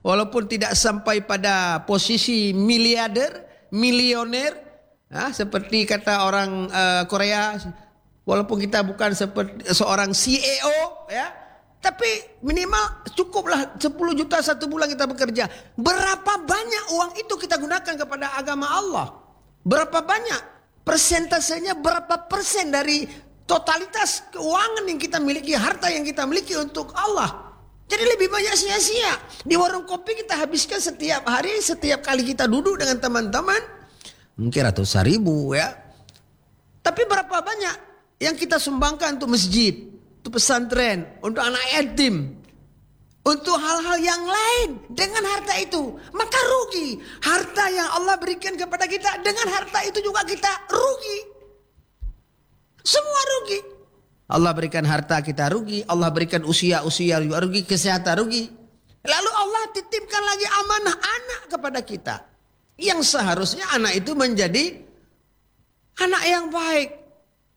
walaupun tidak sampai pada posisi miliarder, milioner, seperti kata orang Korea, walaupun kita bukan seperti seorang CEO, ya, tapi minimal cukuplah 10 juta satu bulan kita bekerja. Berapa banyak uang itu kita gunakan kepada agama Allah? Berapa banyak persentasenya, berapa persen dari totalitas keuangan yang kita miliki, harta yang kita miliki untuk Allah? Jadi lebih banyak sia-sia. Di warung kopi kita habiskan setiap hari, setiap kali kita duduk dengan teman-teman, mungkin ratusan ribu, ya. Tapi berapa banyak yang kita sumbangkan untuk masjid, untuk pesantren, untuk anak yatim, untuk hal-hal yang lain dengan harta itu? Maka rugi. Harta yang Allah berikan kepada kita, dengan harta itu juga kita rugi. Semua rugi. Allah berikan harta, kita rugi. Allah berikan usia juga rugi, kesehatan rugi. Lalu Allah titipkan lagi amanah anak kepada kita, yang seharusnya anak itu menjadi anak yang baik,